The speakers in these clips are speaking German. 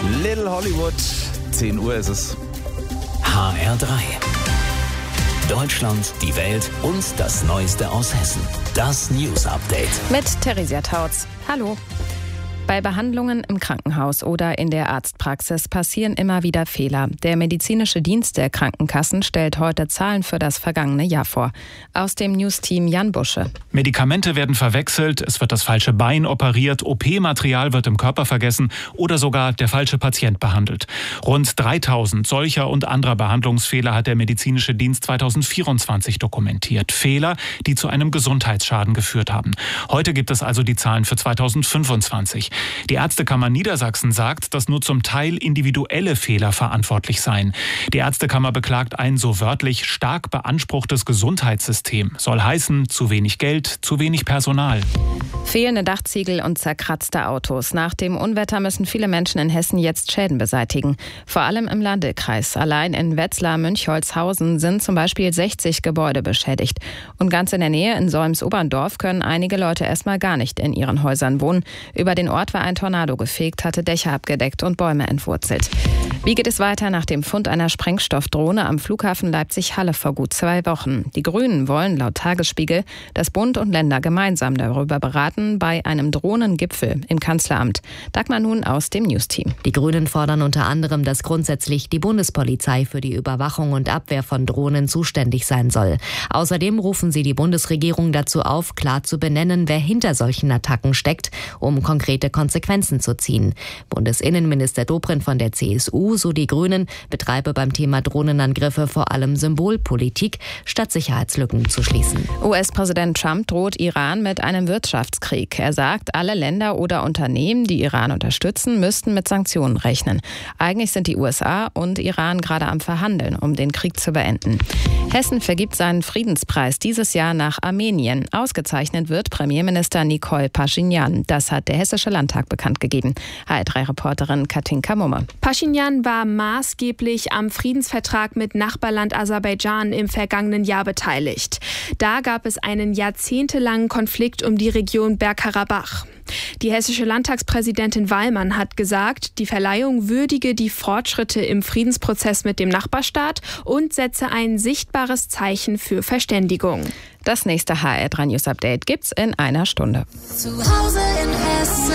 Little Hollywood, 10 Uhr ist es. HR3. Deutschland, die Welt und das Neueste aus Hessen. Das News Update. Mit Theresia Tautz. Hallo. Bei Behandlungen im Krankenhaus oder in der Arztpraxis passieren immer wieder Fehler. Der medizinische Dienst der Krankenkassen stellt heute Zahlen für das vergangene Jahr vor. Aus dem News-Team Jan Busche. Medikamente werden verwechselt, es wird das falsche Bein operiert, OP-Material wird im Körper vergessen oder sogar der falsche Patient behandelt. Rund 3000 solcher und anderer Behandlungsfehler hat der medizinische Dienst 2024 dokumentiert. Fehler, die zu einem Gesundheitsschaden geführt haben. Heute gibt es also die Zahlen für 2025. Die Ärztekammer Niedersachsen sagt, dass nur zum Teil individuelle Fehler verantwortlich seien. Die Ärztekammer beklagt ein so wörtlich stark beanspruchtes Gesundheitssystem. Soll heißen, zu wenig Geld, zu wenig Personal. Fehlende Dachziegel und zerkratzte Autos. Nach dem Unwetter müssen viele Menschen in Hessen jetzt Schäden beseitigen. Vor allem im Landkreis. Allein in Wetzlar-Münchholzhausen sind zum Beispiel 60 Gebäude beschädigt. Und ganz in der Nähe in Solms-Oberndorf können einige Leute erstmal gar nicht in ihren Häusern wohnen. Über den Ort war ein Tornado gefegt, hatte Dächer abgedeckt und Bäume entwurzelt. Wie geht es weiter nach dem Fund einer Sprengstoffdrohne am Flughafen Leipzig-Halle vor gut 2 Wochen? Die Grünen wollen laut Tagesspiegel, dass Bund und Länder gemeinsam darüber beraten bei einem Drohnengipfel im Kanzleramt. Dagmar nun aus dem News-Team. Die Grünen fordern unter anderem, dass grundsätzlich die Bundespolizei für die Überwachung und Abwehr von Drohnen zuständig sein soll. Außerdem rufen sie die Bundesregierung dazu auf, klar zu benennen, wer hinter solchen Attacken steckt, um konkrete Konsequenzen zu ziehen. Bundesinnenminister Dobrindt von der CSU, so die Grünen, betreibe beim Thema Drohnenangriffe vor allem Symbolpolitik, statt Sicherheitslücken zu schließen. US-Präsident Trump droht Iran mit einem Wirtschaftskrieg. Er sagt, alle Länder oder Unternehmen, die Iran unterstützen, müssten mit Sanktionen rechnen. Eigentlich sind die USA und Iran gerade am Verhandeln, um den Krieg zu beenden. Hessen vergibt seinen Friedenspreis dieses Jahr nach Armenien. Ausgezeichnet wird Premierminister Nikol Paschinjan. Das hat der Hessische Landtag bekannt gegeben. HR3-Reporterin Katinka Mumme. Paschinjan war maßgeblich am Friedensvertrag mit Nachbarland Aserbaidschan im vergangenen Jahr beteiligt. Da gab es einen jahrzehntelangen Konflikt um die Region Bergkarabach. Die hessische Landtagspräsidentin Wallmann hat gesagt, die Verleihung würdige die Fortschritte im Friedensprozess mit dem Nachbarstaat und setze ein sichtbares Zeichen für Verständigung. Das nächste HR3 News Update gibt's in einer Stunde. Zu Hause in Hessen.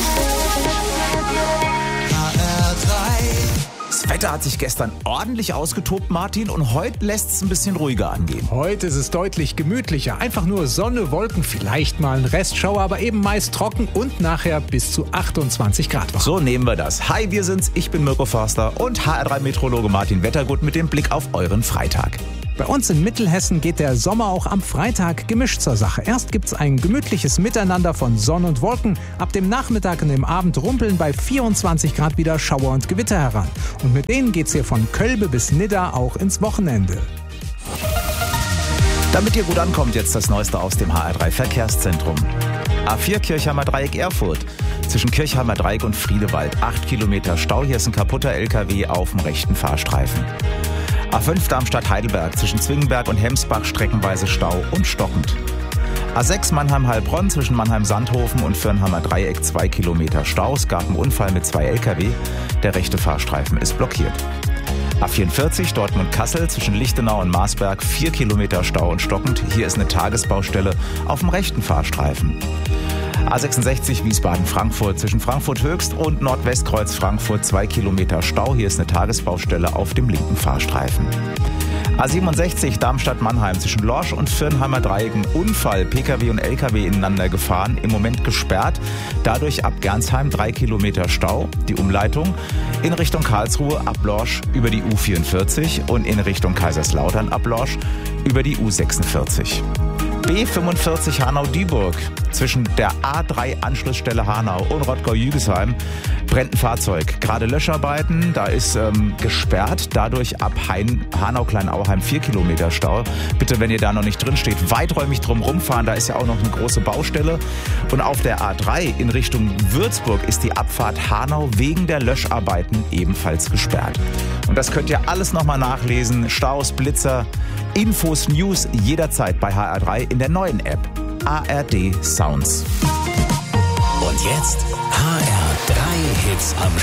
Das Wetter hat sich gestern ordentlich ausgetobt, Martin, und heute lässt es ein bisschen ruhiger angehen. Heute ist es deutlich gemütlicher. Einfach nur Sonne, Wolken, vielleicht mal ein Restschauer, aber eben meist trocken und nachher bis zu 28 Grad warm. So nehmen wir das. Hi, wir sind's. Ich bin Mirko Förster und HR3-Meteorologe Martin Wettergut mit dem Blick auf euren Freitag. Bei uns in Mittelhessen geht der Sommer auch am Freitag gemischt zur Sache. Erst gibt's ein gemütliches Miteinander von Sonne und Wolken. Ab dem Nachmittag und dem Abend rumpeln bei 24 Grad wieder Schauer und Gewitter heran. Und mit denen geht's hier von Kölbe bis Nidda auch ins Wochenende. Damit ihr gut ankommt, jetzt das Neueste aus dem HR3 Verkehrszentrum. A4 Kirchheimer Dreieck Erfurt. Zwischen Kirchheimer Dreieck und Friedewald 8 Kilometer Stau. Hier ist ein kaputter LKW auf dem rechten Fahrstreifen. A5 Darmstadt-Heidelberg zwischen Zwingenberg und Hemsbach streckenweise Stau und stockend. A6 Mannheim-Heilbronn zwischen Mannheim-Sandhofen und Firnheimer Dreieck 2 Kilometer Stau. Es gab einen Unfall mit 2 LKW. Der rechte Fahrstreifen ist blockiert. A44 Dortmund-Kassel zwischen Lichtenau und Marsberg 4 Kilometer Stau und stockend. Hier ist eine Tagesbaustelle auf dem rechten Fahrstreifen. A66 Wiesbaden-Frankfurt zwischen Frankfurt-Höchst und Nordwestkreuz Frankfurt 2 Kilometer Stau. Hier ist eine Tagesbaustelle auf dem linken Fahrstreifen. A67 Darmstadt-Mannheim zwischen Lorsch und Firnheimer Dreieck ein Unfall. Pkw und Lkw ineinander gefahren. Im Moment gesperrt. Dadurch ab Gernsheim 3 Kilometer Stau. Die Umleitung in Richtung Karlsruhe ab Lorsch über die U44 und in Richtung Kaiserslautern ab Lorsch über die U46. B45 Hanau-Dieburg. Zwischen der A3-Anschlussstelle Hanau und Rottgau-Jügesheim brennt ein Fahrzeug. Gerade Löscharbeiten, da ist gesperrt. Dadurch ab Hanau-Kleinauheim 4 Kilometer Stau. Bitte, wenn ihr da noch nicht drin steht, weiträumig drum rumfahren. Da ist ja auch noch eine große Baustelle. Und auf der A3 in Richtung Würzburg ist die Abfahrt Hanau wegen der Löscharbeiten ebenfalls gesperrt. Und das könnt ihr alles nochmal nachlesen. Staus, Blitzer, Infos, News jederzeit bei HR3 in der neuen App ARD Sounds. Und jetzt HR3 Hits am